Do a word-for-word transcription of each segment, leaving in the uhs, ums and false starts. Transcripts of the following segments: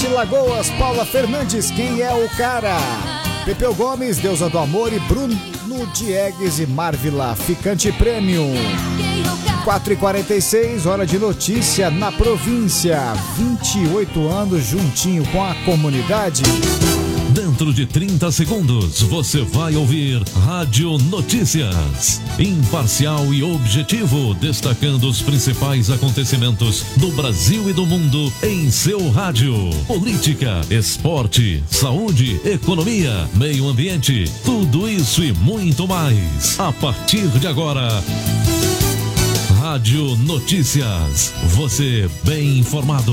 Lagoas, Paula Fernandes, quem é o cara? Pepeu Gomes, Deusa do Amor e Bruno Diegues e Marvila, Ficante Premium. quatro e quarenta e seis, hora de notícia na província. vinte e oito anos juntinho com a comunidade. Dentro de trinta segundos, você vai ouvir Rádio Notícias. Imparcial e objetivo, destacando os principais acontecimentos do Brasil e do mundo em seu rádio. Política, esporte, saúde, economia, meio ambiente, tudo isso e muito mais. A partir de agora, Rádio Notícias. Você bem informado.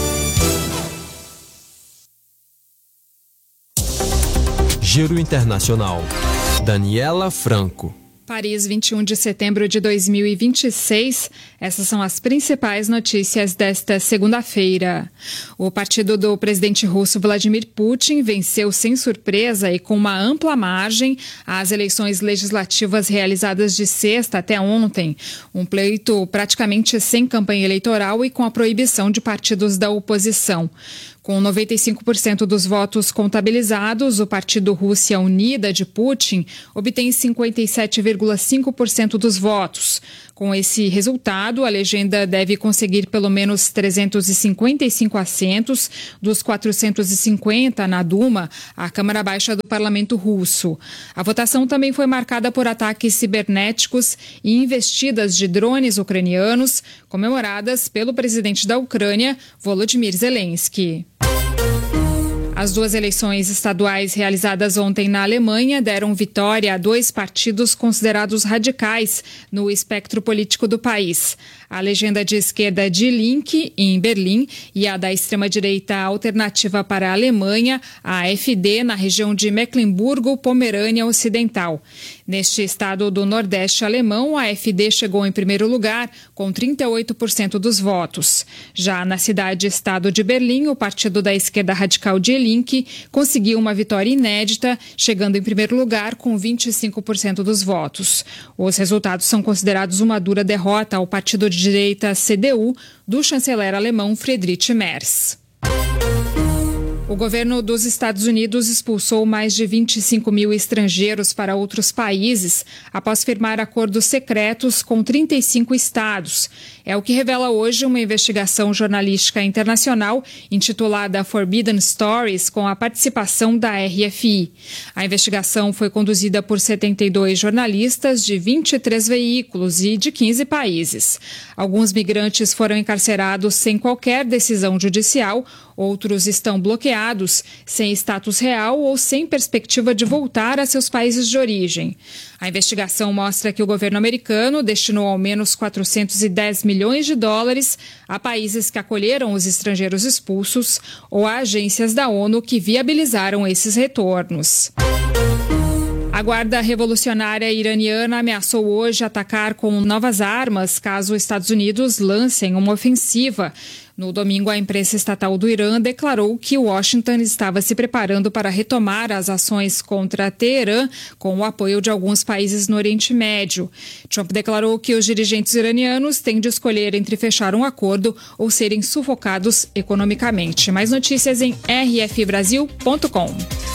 Giro Internacional. Daniela Franco. Paris, vinte e um de setembro de dois mil e vinte e seis. Essas são as principais notícias desta segunda-feira. O partido do presidente russo Vladimir Putin venceu sem surpresa e com uma ampla margem as eleições legislativas realizadas de sexta até ontem. Um pleito praticamente sem campanha eleitoral e com a proibição de partidos da oposição. Com noventa e cinco por cento dos votos contabilizados, o partido Rússia Unida de Putin obtém cinquenta e sete vírgula cinco por cento dos votos. Com esse resultado, a legenda deve conseguir pelo menos trezentos e cinquenta e cinco assentos dos quatrocentos e cinquenta na Duma, a Câmara Baixa do Parlamento Russo. A votação também foi marcada por ataques cibernéticos e investidas de drones ucranianos, comemoradas pelo presidente da Ucrânia, Volodymyr Zelensky. As duas eleições estaduais realizadas ontem na Alemanha deram vitória a dois partidos considerados radicais no espectro político do país. A legenda de esquerda Die Linke, em Berlim, e a da extrema-direita Alternativa para a Alemanha, a AfD, na região de Mecklemburgo-Pomerânia Ocidental. Neste estado do Nordeste alemão, a AfD chegou em primeiro lugar, com trinta e oito por cento dos votos. Já na cidade-estado de Berlim, o partido da esquerda radical Die Linke conseguiu uma vitória inédita, chegando em primeiro lugar com vinte e cinco por cento dos votos. Os resultados são considerados uma dura derrota ao partido de direita C D U do chanceler alemão Friedrich Merz. O governo dos Estados Unidos expulsou mais de vinte e cinco mil estrangeiros para outros países após firmar acordos secretos com trinta e cinco estados. É o que revela hoje uma investigação jornalística internacional intitulada Forbidden Stories, com a participação da R F I. A investigação foi conduzida por setenta e dois jornalistas de vinte e três veículos e de quinze países. Alguns migrantes foram encarcerados sem qualquer decisão judicial, outros estão bloqueados, sem status real ou sem perspectiva de voltar a seus países de origem. A investigação mostra que o governo americano destinou ao menos quatrocentos e dez milhões de dólares a países que acolheram os estrangeiros expulsos ou a agências da ONU que viabilizaram esses retornos. A Guarda Revolucionária Iraniana ameaçou hoje atacar com novas armas caso os Estados Unidos lancem uma ofensiva. No domingo, a imprensa estatal do Irã declarou que Washington estava se preparando para retomar as ações contra Teherã com o apoio de alguns países no Oriente Médio. Trump declarou que os dirigentes iranianos têm de escolher entre fechar um acordo ou serem sufocados economicamente. Mais notícias em r f brasil ponto com.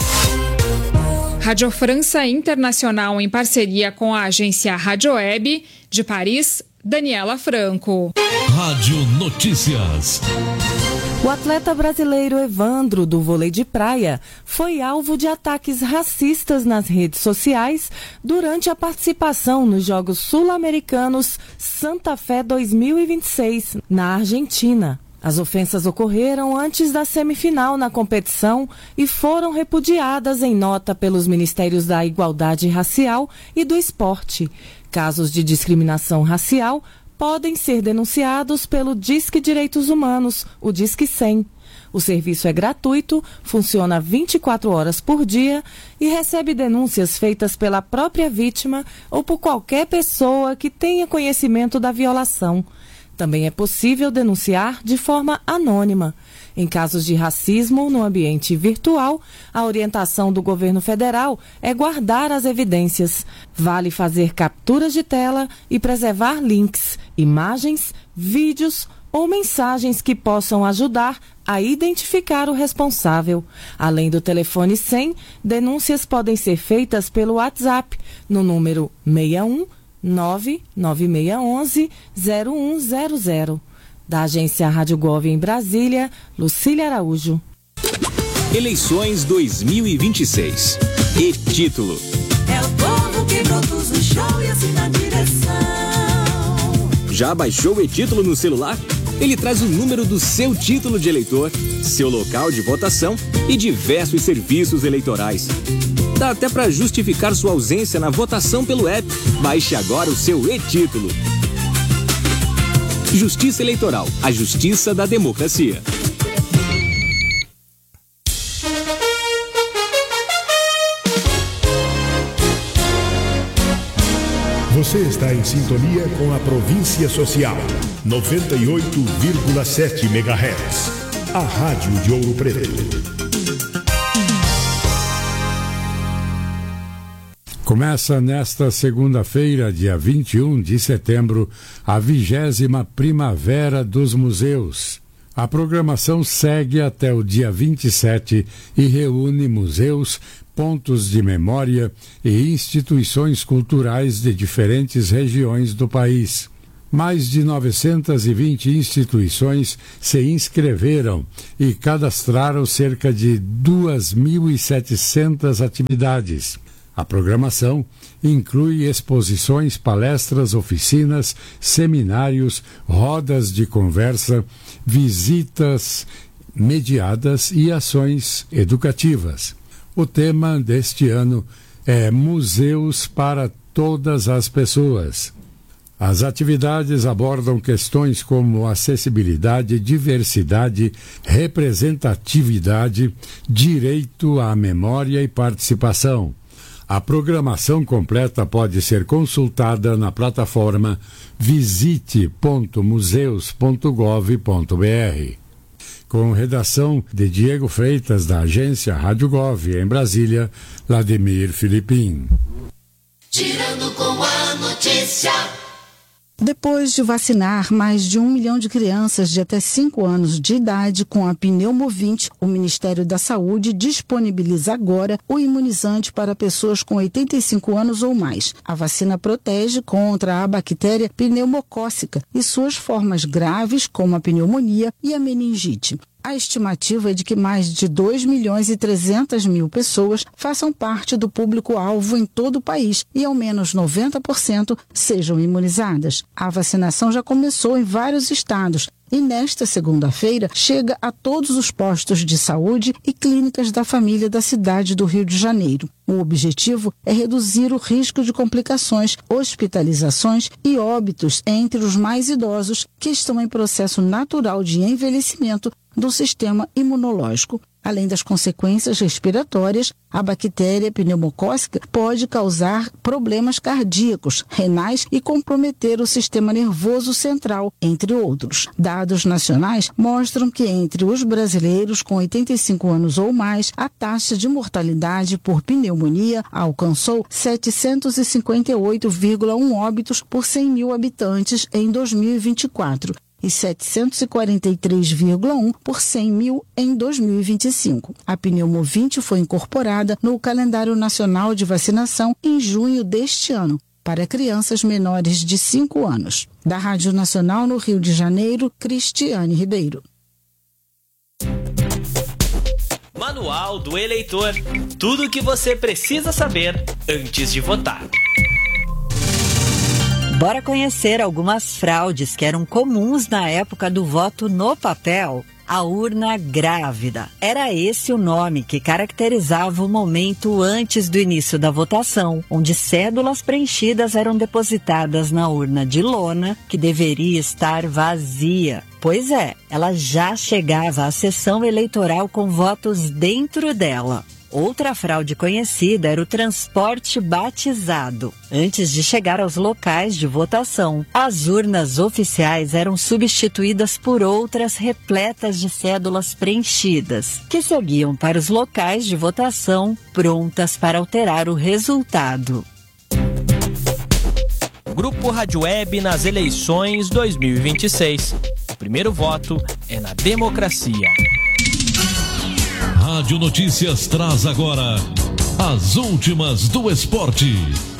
Rádio França Internacional, em parceria com a agência Rádio Web, de Paris, Daniela Franco. Rádio Notícias. O atleta brasileiro Evandro, do vôlei de praia, foi alvo de ataques racistas nas redes sociais durante a participação nos Jogos Sul-Americanos Santa Fé dois mil e vinte e seis, na Argentina. As ofensas ocorreram antes da semifinal na competição e foram repudiadas em nota pelos Ministérios da Igualdade Racial e do Esporte. Casos de discriminação racial podem ser denunciados pelo Disque Direitos Humanos, o Disque cem. O serviço é gratuito, funciona vinte e quatro horas por dia e recebe denúncias feitas pela própria vítima ou por qualquer pessoa que tenha conhecimento da violação. Também é possível denunciar de forma anônima. Em casos de racismo no ambiente virtual, a orientação do governo federal é guardar as evidências. Vale fazer capturas de tela e preservar links, imagens, vídeos ou mensagens que possam ajudar a identificar o responsável. Além do telefone cem, denúncias podem ser feitas pelo WhatsApp no número seis um nove nove seis um um zero um zero zero. Da agência Rádio Gov em Brasília, Lucília Araújo. Eleições dois mil e vinte e seis. E título: é o povo que produz o show e assina a direção. Já baixou o e-título no celular? Ele traz o número do seu título de eleitor, seu local de votação e diversos serviços eleitorais. Dá até para justificar sua ausência na votação pelo app. Baixe agora o seu e-título. Justiça Eleitoral, a justiça da democracia. Você está em sintonia com a Província Social, noventa e oito vírgula sete megahertz. A Rádio de Ouro Preto. Começa nesta segunda-feira, dia vinte e um de setembro, a vigésima Primavera dos Museus. A programação segue até o dia vinte e sete e reúne museus, pontos de memória e instituições culturais de diferentes regiões do país. Mais de novecentas e vinte instituições se inscreveram e cadastraram cerca de duas mil e setecentas atividades. A programação inclui exposições, palestras, oficinas, seminários, rodas de conversa, visitas mediadas e ações educativas. O tema deste ano é Museus para Todas as Pessoas. As atividades abordam questões como acessibilidade, diversidade, representatividade, direito à memória e participação. A programação completa pode ser consultada na plataforma visite ponto museus ponto gov ponto br. Com redação de Diego Freitas, da agência Rádio Gov, em Brasília, Vladimir Filipim. Girando com a notícia. Depois de vacinar mais de um milhão de crianças de até cinco anos de idade com a Pneumovinte, o Ministério da Saúde disponibiliza agora o imunizante para pessoas com oitenta e cinco anos ou mais. A vacina protege contra a bactéria pneumocócica e suas formas graves, como a pneumonia e a meningite. A estimativa é de que mais de dois milhões e trezentas mil pessoas façam parte do público-alvo em todo o país e ao menos noventa por cento sejam imunizadas. A vacinação já começou em vários estados e nesta segunda-feira chega a todos os postos de saúde e clínicas da família da cidade do Rio de Janeiro. O objetivo é reduzir o risco de complicações, hospitalizações e óbitos entre os mais idosos que estão em processo natural de envelhecimento do sistema imunológico. Além das consequências respiratórias, a bactéria pneumocócica pode causar problemas cardíacos, renais e comprometer o sistema nervoso central, entre outros. Dados nacionais mostram que entre os brasileiros com oitenta e cinco anos ou mais, a taxa de mortalidade por pneumonia alcançou setecentos e cinquenta e oito vírgula um óbitos por cem mil habitantes em dois mil e vinte e quatro. E setecentos e quarenta e três vírgula um por cem mil em dois mil e vinte e cinco. A Pneumovinte foi incorporada no calendário nacional de vacinação em junho deste ano, para crianças menores de cinco anos. Da Rádio Nacional no Rio de Janeiro, Cristiane Ribeiro. Manual do Eleitor. Tudo o que você precisa saber antes de votar. Bora conhecer algumas fraudes que eram comuns na época do voto no papel. A urna grávida. Era esse o nome que caracterizava o momento antes do início da votação, onde cédulas preenchidas eram depositadas na urna de lona, que deveria estar vazia. Pois é, ela já chegava à sessão eleitoral com votos dentro dela. Outra fraude conhecida era o transporte batizado. Antes de chegar aos locais de votação, as urnas oficiais eram substituídas por outras repletas de cédulas preenchidas, que seguiam para os locais de votação, prontas para alterar o resultado. Grupo Rádio Web nas eleições dois mil e vinte e seis. O primeiro voto é na democracia. Rádio Notícias traz agora as últimas do esporte.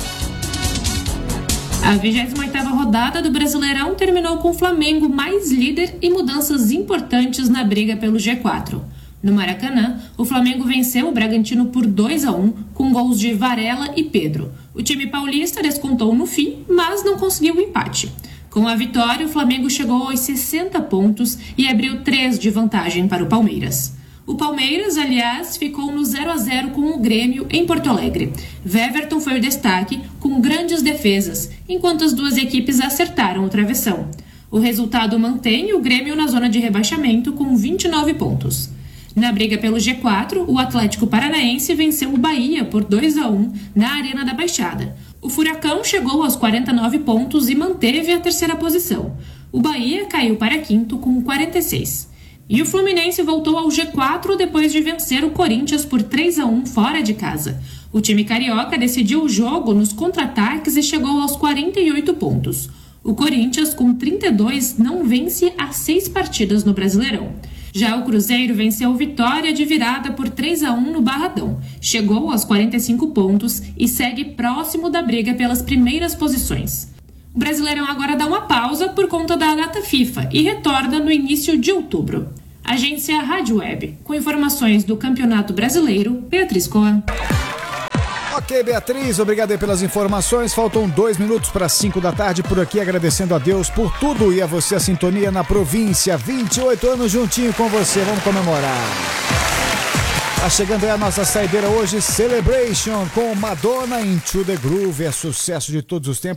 A vigésima oitava rodada do Brasileirão terminou com o Flamengo mais líder e mudanças importantes na briga pelo G quatro. No Maracanã, o Flamengo venceu o Bragantino por dois a um, com gols de Varela e Pedro. O time paulista descontou no fim, mas não conseguiu o empate. Com a vitória, o Flamengo chegou aos sessenta pontos e abriu três de vantagem para o Palmeiras. O Palmeiras, aliás, ficou no zero a zero com o Grêmio em Porto Alegre. Weverton foi o destaque, com grandes defesas, enquanto as duas equipes acertaram o travessão. O resultado mantém o Grêmio na zona de rebaixamento com vinte e nove pontos. Na briga pelo G quatro, o Atlético Paranaense venceu o Bahia por dois a um na Arena da Baixada. O Furacão chegou aos quarenta e nove pontos e manteve a terceira posição. O Bahia caiu para quinto com quarenta e seis. E o Fluminense voltou ao G quatro depois de vencer o Corinthians por três a um fora de casa. O time carioca decidiu o jogo nos contra-ataques e chegou aos quarenta e oito pontos. O Corinthians, com trinta e dois, não vence há seis partidas no Brasileirão. Já o Cruzeiro venceu o Vitória de virada por três a um no Barradão. Chegou aos quarenta e cinco pontos e segue próximo da briga pelas primeiras posições. O Brasileirão agora dá uma pausa por conta da data FIFA e retorna no início de outubro. Agência Rádio Web, com informações do Campeonato Brasileiro, Beatriz Coan. Ok, Beatriz, obrigado aí pelas informações. Faltam dois minutos para cinco da tarde por aqui, agradecendo a Deus por tudo e a você a sintonia na província. vinte e oito anos juntinho com você, vamos comemorar. Tá chegando aí a nossa saideira hoje, Celebration com Madonna, Into the Groove, é sucesso de todos os tempos.